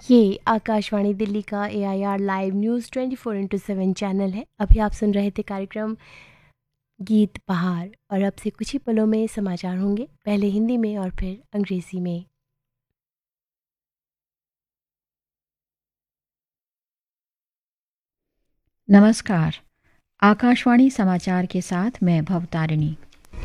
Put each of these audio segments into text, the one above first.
ये आकाशवाणी दिल्ली का AIR live news 24/7 channel है। अभी आप सुन रहे थे कार्यक्रम गीत बहार और अब से कुछ ही पलों में समाचार होंगे, पहले हिंदी में और फिर अंग्रेजी में। नमस्कार। आकाशवाणी समाचार के साथ मैं भवतारिणी।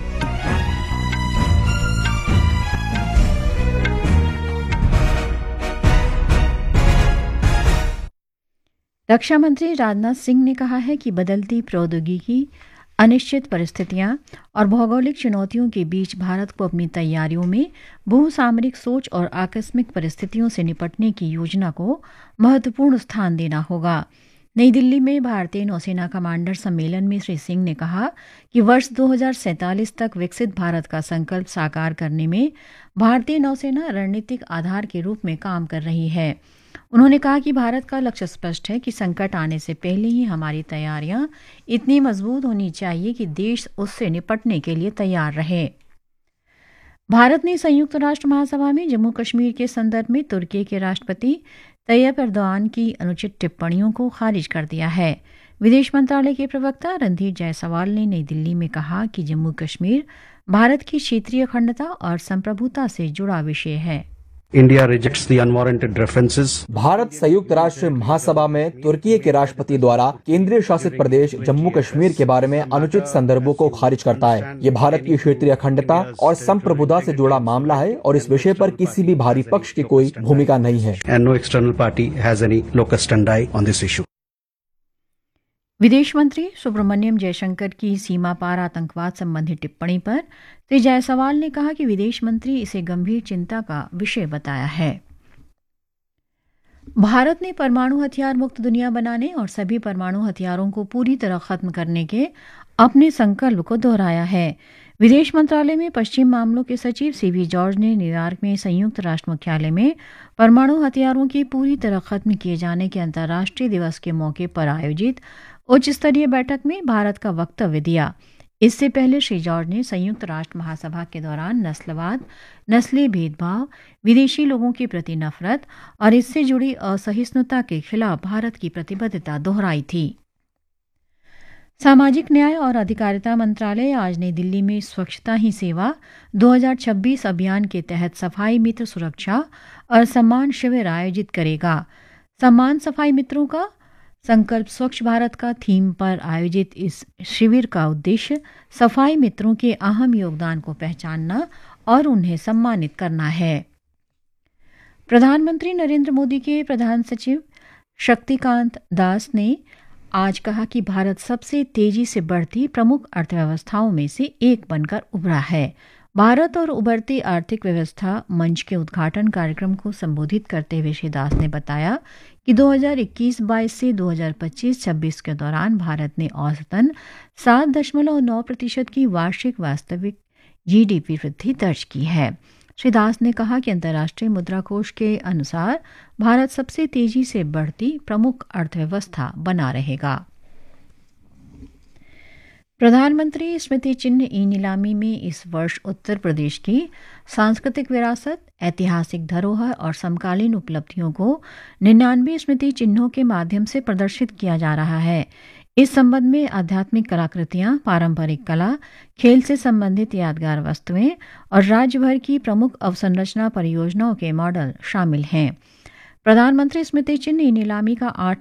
रक्षा मंत्री राजनाथ सिंह ने कहा है कि बदलती प्रौद्योगिकी, अनिश्चित परिस्थितियां और भौगोलिक चुनौतियों के बीच भारत को अपनी तैयारियों में भूसामरिक सोच और आकस्मिक परिस्थितियों से निपटने की योजना को महत्वपूर्ण स्थान देना होगा। नई दिल्ली में भारतीय नौसेना कमांडर सम्मेलन में श्री सिंह ने कहा कि वर्ष 2047 तक विकसित भारत का संकल्प साकार करने में भारतीय नौसेना रणनीतिक आधार के रूप में काम कर रही है। उन्होंने कहा कि भारत का लक्ष्य स्पष्ट है कि संकट आने से पहले ही हमारी तैयारियां इतनी मजबूत होनी चाहिए कि देश उससे निपटने के लिए तैयार रहे। भारत ने संयुक्त राष्ट्र महासभा में जम्मू कश्मीर के संदर्भ में तुर्की के राष्ट्रपति तैयब एर्दोआन की अनुचित टिप्पणियों को खारिज कर दिया है। विदेश मंत्रालय के प्रवक्ता रणधीर जायसवाल ने नई दिल्ली में कहा कि जम्मू कश्मीर भारत की क्षेत्रीय अखंडता और संप्रभुता से जुड़ा विषय है। India rejects the unwarranted references. Bharat संयुक्त राष्ट्र महासभा में तुर्की के राष्ट्रपति द्वारा केंद्रीय शासित प्रदेश जम्मू कश्मीर के बारे में अनुचित संदर्भों को खारिज करता है। ये भारत की क्षेत्रीय अखंडता और संप्रभुता से जुड़ा मामला है और इस विषय पर किसी भी बाहरी पक्ष की कोई भूमिका नहीं है। And no external party has any locus standi on this issue. विदेश मंत्री सुब्रमण्यम जयशंकर की सीमा पार आतंकवाद संबंधी टिप्पणी पर श्री जायसवाल ने कहा कि विदेश मंत्री इसे गंभीर चिंता का विषय बताया है। भारत ने परमाणु हथियार मुक्त दुनिया बनाने और सभी परमाणु हथियारों को पूरी तरह खत्म करने के अपने संकल्प को दोहराया है। विदेश मंत्रालय में पश्चिम मामलों के सचिव सीवी जॉर्ज ने न्यूयॉर्क में संयुक्त राष्ट्र मुख्यालय में परमाणु हथियारों की पूरी तरह खत्म किए जाने के अंतर्राष्ट्रीय दिवस के मौके पर आयोजित उच्च स्तरीय बैठक में भारत का वक्तव्य दिया। इससे पहले श्री जॉर्ज ने संयुक्त राष्ट्र महासभा के दौरान नस्लवाद, नस्लीय भेदभाव, विदेशी लोगों के प्रति नफरत और इससे जुड़ी असहिष्णुता के खिलाफ भारत की प्रतिबद्धता दोहराई थी। सामाजिक न्याय और अधिकारिता मंत्रालय आज नई दिल्ली में स्वच्छता ही सेवा 2026 अभियान के तहत सफाई मित्र सुरक्षा और सम्मान शिविर आयोजित करेगा। सम्मान सफाई मित्रों का संकल्प स्वच्छ भारत का थीम पर आयोजित इस शिविर का उद्देश्य सफाई मित्रों के अहम योगदान को पहचानना और उन्हें सम्मानित करना है। प्रधानमंत्री नरेंद्र मोदी के प्रधान सचिव शक्तिकांत दास ने आज कहा कि भारत सबसे तेजी से बढ़ती प्रमुख अर्थव्यवस्थाओं में से एक बनकर उभरा है। भारत और उभरती आर्थिक व्यवस्था मंच के उद्घाटन कार्यक्रम को संबोधित करते हुए श्री दास ने बताया कि 2021-22 से 2025-26 के दौरान भारत ने औसतन 7.9% की वार्षिक वास्तविक GDP वृद्धि दर्ज की है। श्री दास ने कहा कि अंतर्राष्ट्रीय मुद्रा कोष के अनुसार भारत सबसे तेजी से बढ़ती प्रमुख अर्थव्यवस्था बना रहेगा। प्रधानमंत्री स्मृति चिन्ह ई नीलामी में इस वर्ष उत्तर प्रदेश की सांस्कृतिक विरासत, ऐतिहासिक धरोहर और समकालीन उपलब्धियों को 99 स्मृति चिन्हों के माध्यम से प्रदर्शित किया जा रहा है। इस संबंध में आध्यात्मिक कलाकृतियां, पारंपरिक कला, खेल से संबंधित यादगार वस्तुएं और राज्य भर की प्रमुख अवसंरचना परियोजनाओं के मॉडल शामिल हैं। प्रधानमंत्री स्मृति चिन्ह ई नीलामी का 8